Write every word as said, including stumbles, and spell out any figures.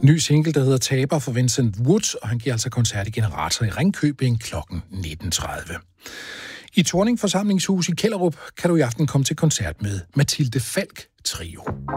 Ny single, der hedder Taber for Vincent Woods, og han giver altså koncert i Generator i Ringkøbing klokken nitten tredive. I Thorning Forsamlingshus i Kjellerup kan du i aften komme til koncert med Mathilde Falk Trio.